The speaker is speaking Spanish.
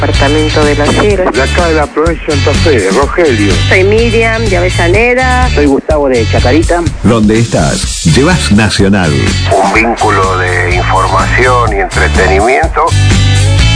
Departamento de Las Heras. De acá de la provincia de Santa Fe, Rogelio. Soy Miriam, de Avellaneda. Soy Gustavo, de Chacarita. Donde estás, llevas Nacional. Un vínculo de información y entretenimiento.